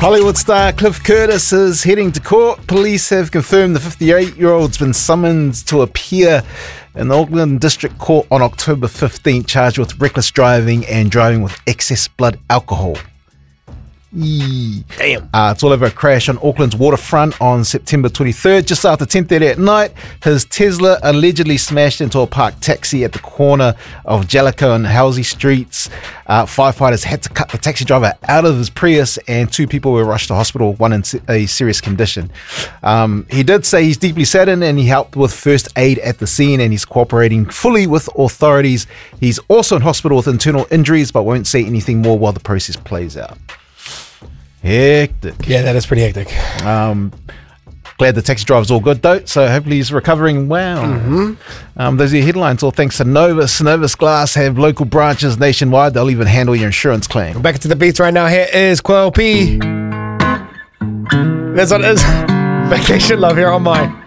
Hollywood star Cliff Curtis is heading to court. Police have confirmed the 58-year-old's been summoned to appear in the Auckland District Court on October 15th, charged with reckless driving and driving with excess blood alcohol. Damn. It's all over a crash on Auckland's waterfront on September 23rd. Just after 10:30 at night, his Tesla allegedly smashed into a parked taxi at the corner of Jellicoe and Halsey Streets. Firefighters had to cut the taxi driver out of his Prius, and 2 people were rushed to hospital, one in a serious condition. He did say he's deeply saddened and he helped with first aid at the scene, and he's cooperating fully with authorities. He's also in hospital with internal injuries, but won't say anything more while the process plays out. Hectic. Yeah, that is pretty hectic. Glad the taxi driver's all good though, so hopefully he's recovering well. Those are your headlines, all thanks to Novus. Novus Glass have local branches nationwide. They'll even handle your insurance claim. Back into the beats right now. Here is Quell P. That's what it is. Vacation Love here on Mine.